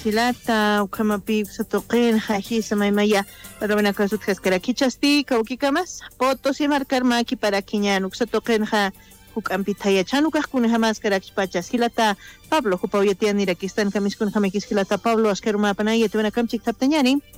hilata ukamapi satoqin hajisa maymaya rawena kasut haskarakichasti kawkikamas Potosí marcar maki para kiñan uksatoqin ha hukampitaya chanukajkuna jamás karakpachas hilata Pablo Jupawatian irakistan kamiskun jamekis hilata Pablo askeruma panaya tuena kamchik taptañani